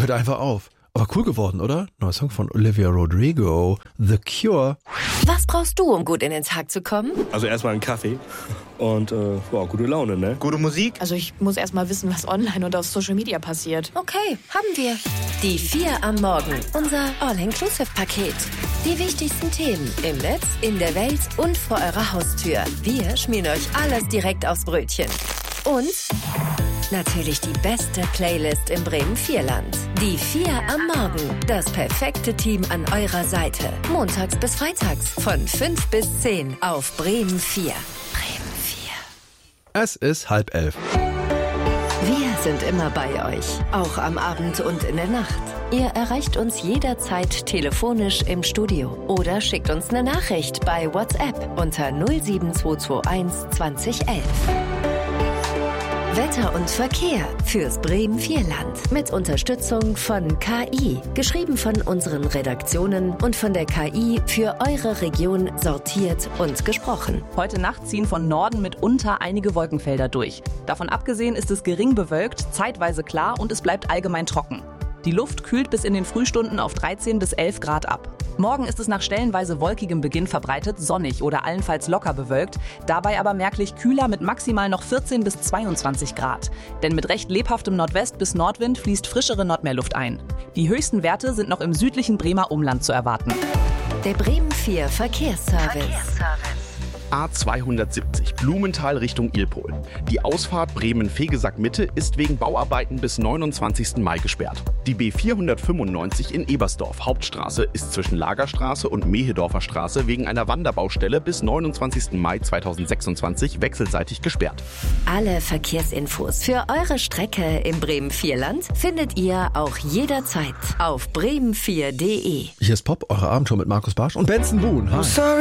hört einfach auf. Aber cool geworden, oder? Neuer Song von Olivia Rodrigo, The Cure. Was brauchst du, um gut in den Tag zu kommen? Also erstmal einen Kaffee und gute Laune, ne? Gute Musik? Also ich muss erstmal wissen, was online und auf Social Media passiert. Okay, haben wir. Die 4 am Morgen, unser All-Inclusive-Paket. Die wichtigsten Themen im Netz, in der Welt und vor eurer Haustür. Wir schmieren euch alles direkt aufs Brötchen. Und natürlich die beste Playlist im Bremen-Vierland. Die 4 am Morgen. Das perfekte Team an eurer Seite. Montags bis freitags von 5 bis 10 auf Bremen 4. Bremen 4. Es ist 10:30. Wir sind immer bei euch. Auch am Abend und in der Nacht. Ihr erreicht uns jederzeit telefonisch im Studio oder schickt uns eine Nachricht bei WhatsApp unter 07221 2011. Wetter und Verkehr fürs Bremen-Vierland mit Unterstützung von KI. Geschrieben von unseren Redaktionen und von der KI für eure Region sortiert und gesprochen. Heute Nacht ziehen von Norden mitunter einige Wolkenfelder durch. Davon abgesehen ist es gering bewölkt, zeitweise klar und es bleibt allgemein trocken. Die Luft kühlt bis in den Frühstunden auf 13 bis 11 Grad ab. Morgen ist es nach stellenweise wolkigem Beginn verbreitet sonnig oder allenfalls locker bewölkt, dabei aber merklich kühler mit maximal noch 14 bis 22 Grad. Denn mit recht lebhaftem Nordwest- bis Nordwind fließt frischere Nordmeerluft ein. Die höchsten Werte sind noch im südlichen Bremer Umland zu erwarten. Der Bremen 4 Verkehrsservice. A270 Blumenthal Richtung Ilpol. Die Ausfahrt Bremen-Fegesack-Mitte ist wegen Bauarbeiten bis 29. Mai gesperrt. Die B495 in Ebersdorf Hauptstraße ist zwischen Lagerstraße und Mehedorfer Straße wegen einer Wanderbaustelle bis 29. Mai 2026 wechselseitig gesperrt. Alle Verkehrsinfos für eure Strecke im Bremen-Vierland findet ihr auch jederzeit auf bremen4.de. Hier ist Pop, eure Abendshow mit Markus Barsch und Benson Boone. Hi.